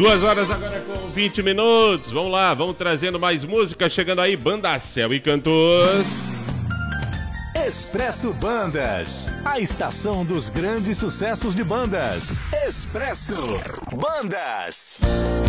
2 horas agora com 20 minutos. Vamos lá, vamos trazendo mais música. Chegando aí, Banda Céu e Cantos. Expresso Bandas, a estação dos grandes sucessos de bandas. Expresso Bandas.